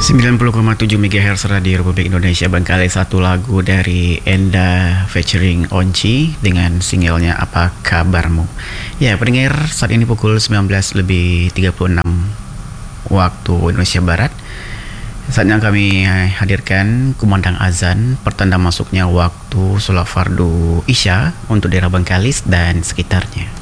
90,7 MHz Radio Republik Indonesia Bengkale. Satu lagu dari Enda featuring Onci dengan singlenya Apa Kabarmu. Ya pendengar, saat ini pukul 19:36 waktu Indonesia Barat. Saatnya kami hadirkan kumandang azan pertanda masuknya waktu sholat fardu Isya untuk daerah Bengkalis dan sekitarnya.